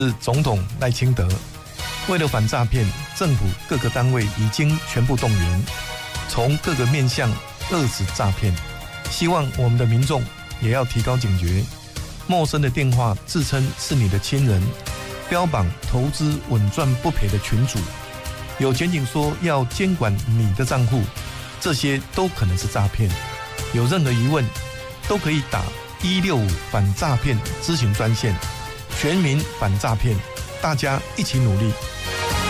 是总统赖清德。为了反诈骗，政府各个单位已经全部动员，从各个面向遏止诈骗。希望我们的民众也要提高警觉，陌生的电话自称是你的亲人，标榜投资稳赚不赔的群组，有检警说要监管你的账户，这些都可能是诈骗。有任何疑问，都可以打165反诈骗咨询专线，全民反诈骗，大家一起努力。